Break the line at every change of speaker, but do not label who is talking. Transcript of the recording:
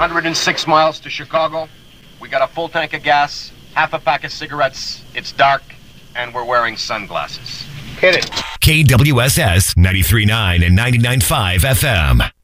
106 miles to Chicago. We got a full tank of gas, half a pack of cigarettes. It's dark, and we're wearing sunglasses. Hit it.
KWSS 93.9 and 99.5 FM.